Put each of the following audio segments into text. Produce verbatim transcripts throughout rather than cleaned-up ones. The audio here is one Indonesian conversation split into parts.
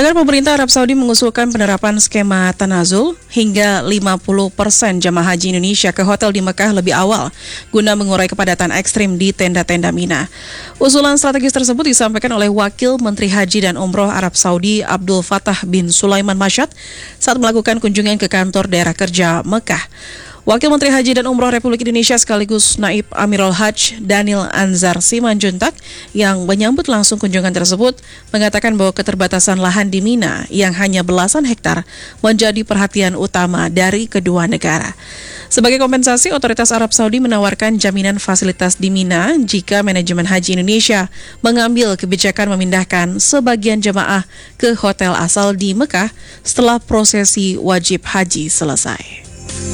Pendengar, pemerintah Arab Saudi mengusulkan penerapan skema tanazul hingga lima puluh persen jamaah haji Indonesia ke hotel di Mekah lebih awal guna mengurai kepadatan ekstrim di tenda-tenda Mina. Usulan strategis tersebut disampaikan oleh Wakil Menteri Haji dan Umroh Arab Saudi Abdul Fattah bin Sulaiman Masyad saat melakukan kunjungan ke kantor daerah kerja Mekah. Wakil Menteri Haji dan Umroh Republik Indonesia sekaligus Naib Amirul Hajj Daniel Anzar Simanjuntak yang menyambut langsung kunjungan tersebut mengatakan bahwa keterbatasan lahan di Mina yang hanya belasan hektar menjadi perhatian utama dari kedua negara. Sebagai kompensasi, otoritas Arab Saudi menawarkan jaminan fasilitas di Mina jika manajemen haji Indonesia mengambil kebijakan memindahkan sebagian jemaah ke hotel asal di Mekah setelah prosesi wajib haji selesai.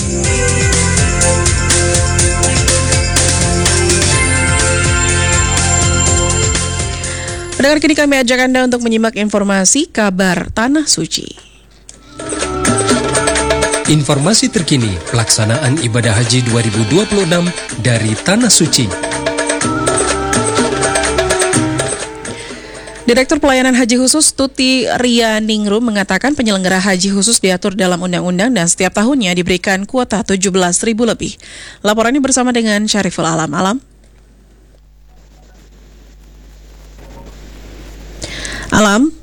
Pendengar, kini kami ajak Anda untuk menyimak informasi kabar Tanah Suci. Informasi terkini pelaksanaan ibadah haji dua ribu dua puluh enam dari Tanah Suci. Direktur Pelayanan Haji Khusus Tuti Ria Ningrum mengatakan penyelenggara haji khusus diatur dalam undang-undang dan setiap tahunnya diberikan kuota tujuh belas ribu lebih. Laporannya bersama dengan Syariful Alam. Alam. Alam.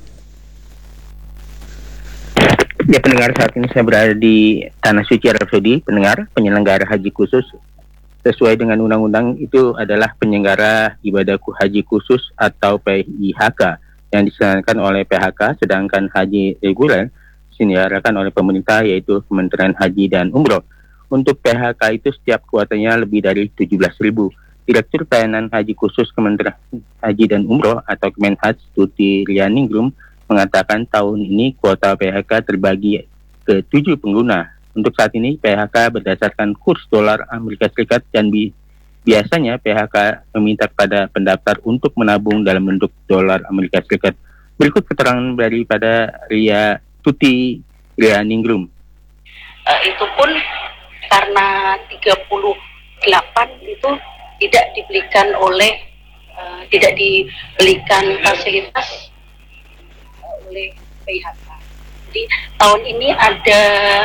Ya, pendengar, saat ini saya berada di Tanah Suci Arab Saudi. Pendengar, penyelenggara haji khusus sesuai dengan undang-undang itu adalah penyelenggara ibadah haji khusus atau P I H K yang diselenggarakan oleh P H K, sedangkan haji reguler diselenggarakan oleh pemerintah yaitu Kementerian Haji dan Umroh. Untuk P H K itu setiap kuotanya lebih dari tujuh belas ribu. Direktur Pelayanan Haji Khusus Kementerian Haji dan Umroh atau Kemenhaj Tuti Ria Ningrum mengatakan tahun ini kuota P H K terbagi ke tujuh pengguna. Untuk saat ini P H K berdasarkan kurs dolar Amerika Serikat dan bi- biasanya P H K meminta kepada pendaftar untuk menabung dalam bentuk dolar Amerika Serikat. Berikut keterangan daripada Ria Tuti Ria Ningrum. Uh, itu pun karena tiga puluh delapan itu tidak diberikan oleh uh, tidak diberikan fasilitas uh, oleh P I H K. Jadi tahun ini ada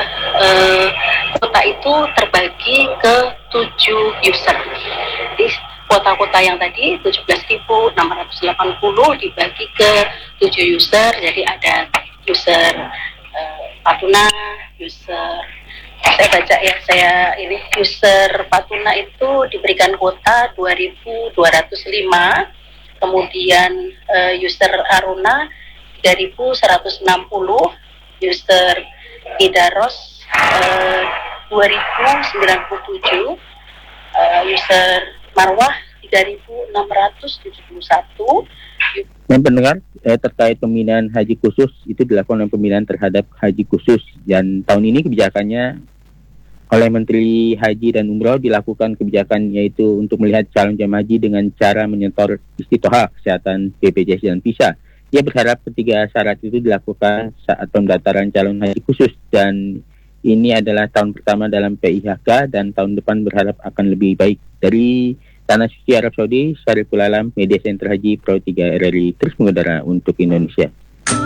uh, kuota itu terbagi ke tujuh user. Jadi kuota-kuota yang tadi tujuh belas ribu enam ratus delapan puluh dibagi ke tujuh user. Jadi ada user uh, Patuna, user saya baca ya, saya ini user Patuna itu diberikan kuota dua ribu dua ratus lima, kemudian uh, user Aruna tiga ribu seratus enam puluh, user Idaros uh, dua ribu sembilan puluh tujuh, uh, user Marwah tiga ribu enam ratus tujuh puluh satu. Dan pendengar, eh, terkait pembinaan haji khusus itu dilakukan oleh pembinaan terhadap haji khusus, dan tahun ini kebijakannya oleh Menteri Haji dan Umroh dilakukan kebijakan yaitu untuk melihat calon jemaah haji dengan cara menyetor istitoha kesehatan, B P J S dan visa. Ia berharap ketiga syarat itu dilakukan saat pendaftaran calon haji khusus, dan ini adalah tahun pertama dalam P I H K dan tahun depan berharap akan lebih baik. Dari Tanah Suci Arab Saudi, Syariful Alam, Media Center Haji Pro tiga R R I terus mengudara untuk Indonesia.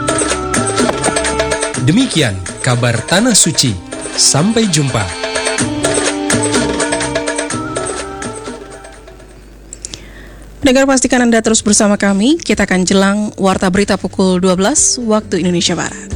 Demikian kabar Tanah Suci. Sampai jumpa. Pendengar, pastikan Anda terus bersama kami. Kita akan jelang Warta Berita pukul dua belas waktu Indonesia Barat.